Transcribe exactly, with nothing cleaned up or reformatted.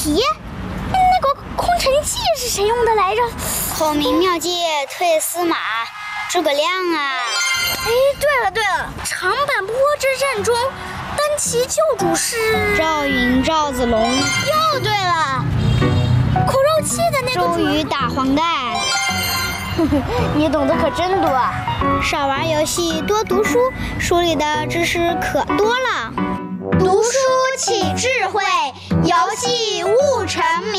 题？那个空城计是谁用的来着？ 孔明妙计退司马，诸葛亮啊！ 哎，对了对了，长坂坡之战中，单骑救主是赵云、赵子龙。 又对了，苦肉计的那个周瑜打黄盖。 你懂得可真多啊！ 少玩游戏，多读书，书里的知识可多了。 读书起智慧，游戏悟成名。